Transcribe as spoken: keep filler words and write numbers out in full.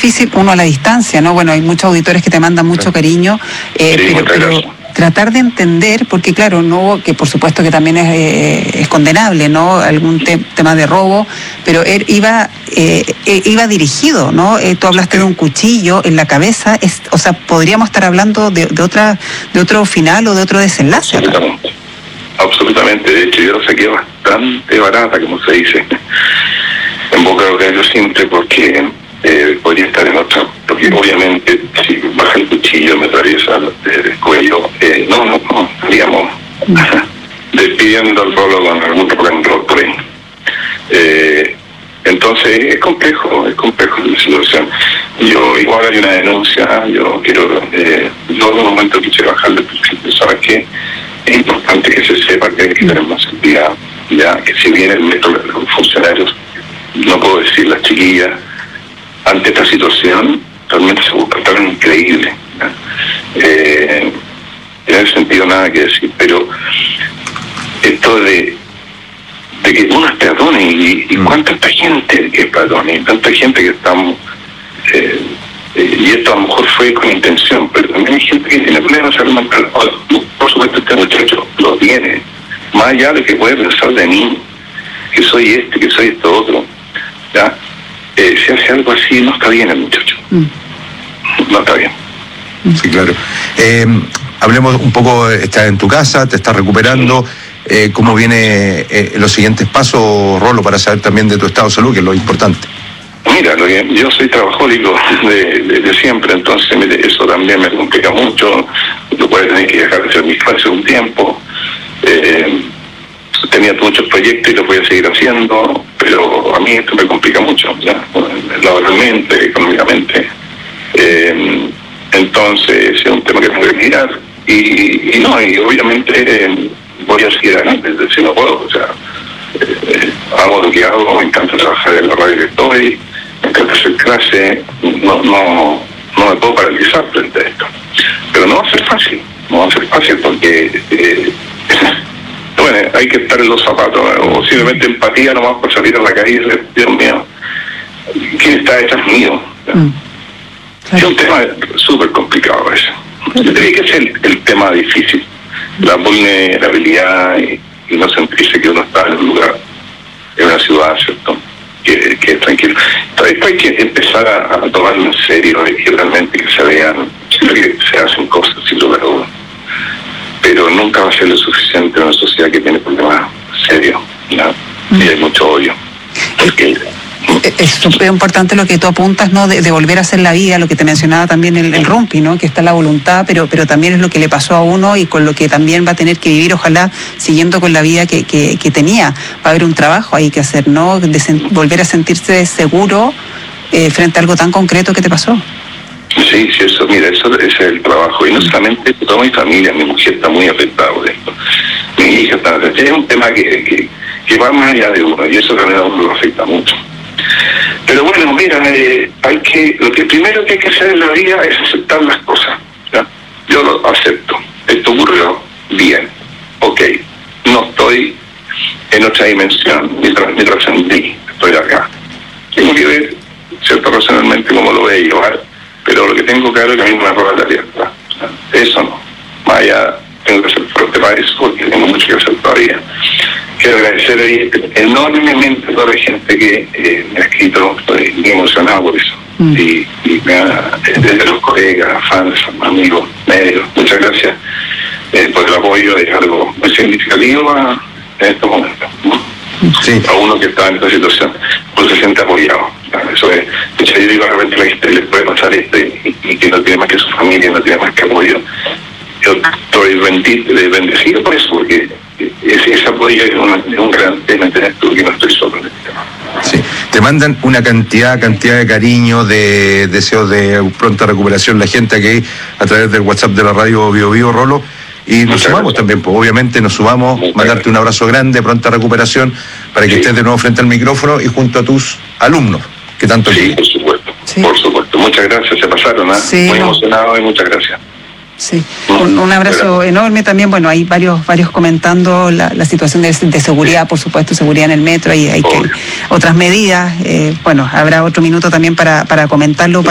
difícil, uno a la distancia, ¿no? Bueno, hay muchos auditores que te mandan mucho sí. cariño, eh, sí, pero, pero tratar de entender, porque claro, no, que por supuesto que también es, eh, es condenable, ¿no? Algún te, tema de robo, pero él iba, eh, iba dirigido, ¿no? Eh, tú hablaste de un cuchillo en la cabeza, es, o sea, podríamos estar hablando de, de otra, de otro final o de otro desenlace. Absolutamente, acá. absolutamente. De hecho, yo lo saqué bastante barata, como se dice, en boca de lo que yo siempre, porque eh, podría estar en otra, porque obviamente si baja el cuchillo me atraviesa el cuello, eh, no, no, no, estaríamos despidiendo al rolo con algún rol por ahí. Eh, entonces es complejo, es complejo la situación. Yo igual hay una denuncia, yo quiero, eh, yo en un momento quise bajar del principio, ¿sabes qué? Es importante que se sepa que hay que tener más seguridad, ya que si bien el metro de los funcionarios, no puedo decir las chiquillas, ante esta situación realmente se comportaron increíble. Eh, en ese sentido nada que decir, pero esto de, de que uno es peatón y, y cuánta gente que es peatón y tanta gente que estamos, eh, eh, y esto a lo mejor fue con intención, pero también hay gente que tiene problemas de salud mental. Por supuesto este muchacho lo tiene, más allá de que puede pensar de mí, que soy este, que soy esto otro, ¿ya? Eh, si hace algo así, no está bien el muchacho. Mm. No está bien. Sí, claro. Eh, hablemos un poco, estás en tu casa, te estás recuperando. Eh, ¿Cómo viene eh, los siguientes pasos, Rolo, para saber también de tu estado de salud, que es lo importante? Mira, lo que, yo soy trabajólico de, de, de siempre, entonces me, eso también me complica mucho. Yo puedo tener que dejar de hacer mis clases un tiempo. Eh, tenía muchos proyectos y los voy a seguir haciendo, pero a mí esto me complica mucho, ¿ya? Laboralmente, económicamente. Eh, entonces es un tema que tengo que mirar y, y no, y obviamente eh, voy a seguir adelante, si no puedo, o sea, eh, hago lo que hago, me encanta trabajar en la radio que estoy, me encanta hacer clase, no, no, no me puedo paralizar frente a esto. Pero no va a ser fácil, no va a ser fácil porque eh, bueno, hay que estar en los zapatos, ¿no? O simplemente empatía nomás por salir a la calle y decir, Dios mío, ¿quién está detrás mío? Mm. Claro. Es un tema súper complicado ese. Yo diría que es el, el tema difícil, la vulnerabilidad y, y no sentirse que uno está en un lugar, en una ciudad, ¿cierto? Que, que es tranquilo. Entonces hay que empezar a, a tomarlo en serio y realmente que se vean, que se hacen cosas sin lugar a dudas. Pero nunca va a ser lo suficiente en una sociedad que tiene problemas serios, ¿no? Mm. Y hay mucho odio. Porque es súper importante lo que tú apuntas, ¿no? De, de volver a hacer la vida, lo que te mencionaba también el, el Rumpi, ¿no? Que está la voluntad, pero pero también es lo que le pasó a uno y con lo que también va a tener que vivir, ojalá, siguiendo con la vida que, que, que tenía. Va a haber un trabajo ahí que hacer, ¿no? De sen, volver a sentirse seguro eh, frente a algo tan concreto que te pasó. Sí, sí, eso, mira, eso ese es el trabajo. Y no solamente toda mi familia, mi mujer está muy afectada por esto. Mi hija está, es un tema que, que, que va más allá de uno y eso también a uno lo afecta mucho. Pero bueno, mira, eh, hay que, lo que primero que hay que hacer en la vida es aceptar las cosas, ¿ya? Yo lo acepto. Esto ocurrió, bien, ok. No estoy en otra dimensión, ni, tra- ni trascendí, estoy acá. Tengo que ver, cierto, racionalmente cómo lo voy a llevar, pero lo que tengo claro es que a mí no me roba la libertad. Eso no. Vaya, tengo que ser fuerte para eso porque tengo mucho que hacer todavía. Quiero agradecer ahí enormemente a toda la gente que eh, me ha escrito, estoy muy emocionado por eso. Mm. Y, y me ha, desde los colegas, fans, amigos, medios, muchas gracias eh, por el apoyo, es algo muy significativo a, en estos momentos, ¿no? Sí. A uno que está en esta situación, pues se siente apoyado. Eso es, de hecho, yo digo, de repente la gente le puede pasar esto y, y que no tiene más que su familia, no tiene más que apoyo. Yo estoy bendito, bendecido por eso, porque ese, ese apoyo es, una, es un gran tema, tener tú que no estoy solo en este tema. Sí, te mandan una cantidad, cantidad de cariño, de deseos de pronta recuperación la gente aquí a través del WhatsApp de la radio Bio Bio, Rolo. Y nos Muchas sumamos gracias. También, pues obviamente nos sumamos, Muchas mandarte gracias. Un abrazo grande, pronta recuperación, para que sí. estés de nuevo frente al micrófono y junto a tus alumnos, que tanto Sí, por supuesto, sí. por supuesto. Muchas gracias, se pasaron, ¿eh? Sí. Muy emocionado y muchas gracias. Sí, un, un abrazo Gracias. enorme también. Bueno, hay varios varios comentando la, la situación de, de seguridad, por supuesto, seguridad en el metro, y hay que otras medidas. Eh, bueno, habrá otro minuto también para, para comentarlo.